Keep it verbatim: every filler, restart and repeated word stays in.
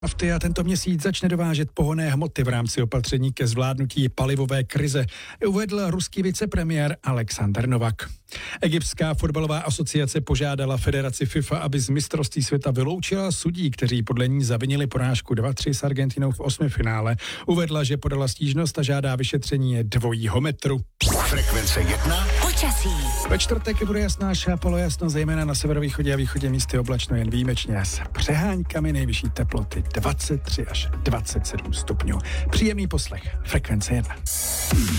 Nafty a tento měsíc začne dovážet pohonné hmoty v rámci opatření ke zvládnutí palivové krize, uvedl ruský vicepremiér Alexander Novak. Egyptská fotbalová asociace požádala federaci FIFA, aby z mistrovství světa vyloučila sudí, kteří podle ní zavinili porážku dva tři s Argentinou v osmifinále. Uvedla, že podala stížnost a žádá vyšetření dvojího metru. Frekvence jedna. Počasí. Ve čtvrtek bude jasná až polojasno, zejména na severovýchodě a východě místy oblačno jen výjimečně s přehánkami, nejvyšší teploty dvacet tři až dvacet sedm stupňů. Příjemný poslech. Frekvence jedna.